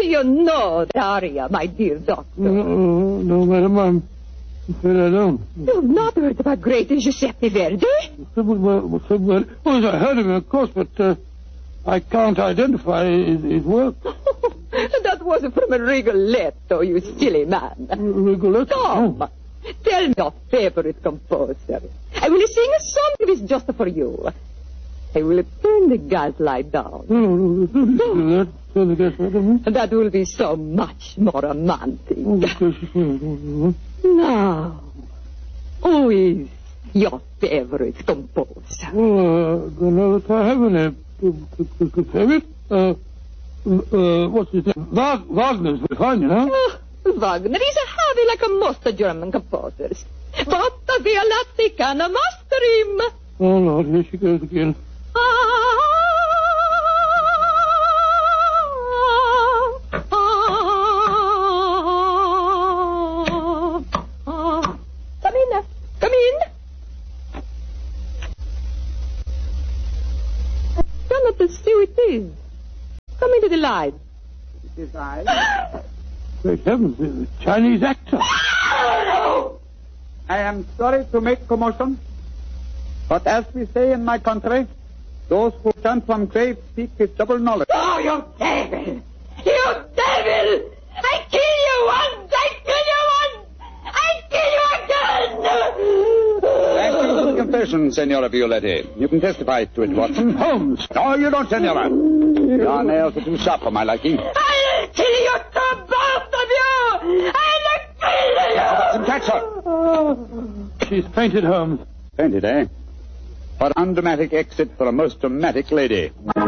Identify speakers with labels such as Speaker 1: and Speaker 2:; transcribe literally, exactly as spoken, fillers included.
Speaker 1: You know the aria, my dear doctor.
Speaker 2: No, no, madam, I'm afraid I don't.
Speaker 1: You've not heard about great Giuseppe Verdi?
Speaker 2: Well, well, I heard of him, of course, but uh, I can't identify his, his work.
Speaker 1: That was from a Rigoletto, you silly man.
Speaker 2: Rigoletto?
Speaker 1: Come,
Speaker 2: Oh.
Speaker 1: tell me your favorite composer. I will sing a song that is just for you. I will turn the gas light down.
Speaker 2: No, no, don't do that. Turn the gas light down.
Speaker 1: That will be so much more romantic.
Speaker 2: Oh, gracious.
Speaker 1: Now, who is your favorite composer?
Speaker 2: Well, uh, no, I haven't a favorite. Uh, uh, what's his name? Wag- Wagner's very fine, you know.
Speaker 1: Oh, Wagner is a heavy like a most German composers. But the Alatti can master him.
Speaker 2: Oh, Lord, here she goes again.
Speaker 1: Come in, come in. I cannot see who it is. Come into the light.
Speaker 3: It is I.
Speaker 2: Great heavens, the Chinese actor.
Speaker 3: I am sorry to make commotion, but as we say in my country, those who turn from grave speak with double knowledge.
Speaker 1: Oh, you devil! You devil! I kill you once! I kill you once! I kill you again!
Speaker 3: Thank you for the confession, Senora Violetti. You can testify to it, Watson. Holmes. No, you don't, Senora. Your nails are too sharp for my liking.
Speaker 1: I'll kill you two, both of you! I'll kill you!
Speaker 3: Some catch her.
Speaker 2: She's fainted, Holmes.
Speaker 3: Fainted, eh? What undramatic exit for a most dramatic lady.